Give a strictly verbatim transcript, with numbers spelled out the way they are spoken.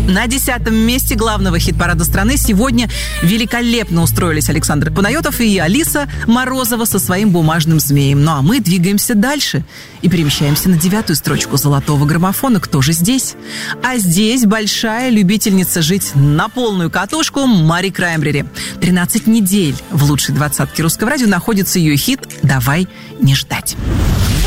На десятом месте главного хит-парада страны сегодня великолепно устроились Александр Панайотов и Алиса Морозова со своим «Бумажным змеем». Ну а мы двигаемся дальше и перемещаемся на девятую строчку золотого граммофона. Кто же здесь? А здесь большая любительница жить на полную катушку Мари Краймбрери. тринадцать недель в лучшей двадцатке русского радио находится ее хит «Давай не ждать».